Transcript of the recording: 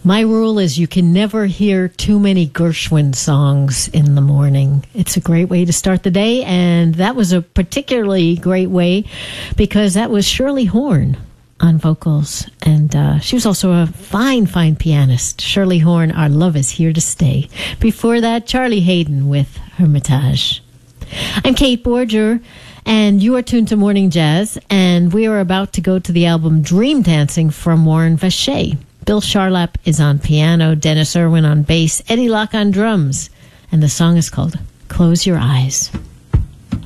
My rule is you can never hear too many Gershwin songs in the morning. It's a great way to start the day, and that was a particularly great way because that was Shirley Horn on vocals, and she was also a fine pianist. Shirley Horn, Our Love Is Here to Stay. Before that, Charlie Hayden with Hermitage. I'm Kate Borger, and you are tuned to Morning Jazz, and we are about to go to the album Dream Dancing from Warren Vacher. Bill Charlap is on piano, Dennis Irwin on bass, Eddie Locke on drums, and the song is called Close Your Eyes.